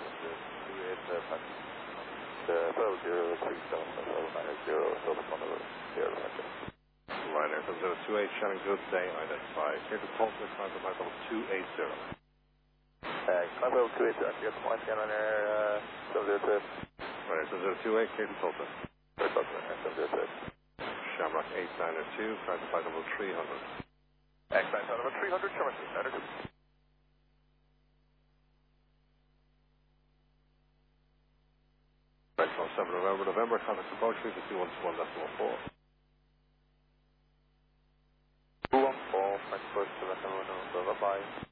Liner 7028, Shannon Good Day, identified. Here to Tulsa, climb to flight level 280. Climb level 280, I get the flight scan on air, 702. Liner 7028, here to Tulsa. Tulsa, 702. Shamrock 892, climb to flight level 300. Climb to level 300, Shamrock 892. Right, 7 November, contact approach me to 211.4. 214, French Coast, November, bye-bye.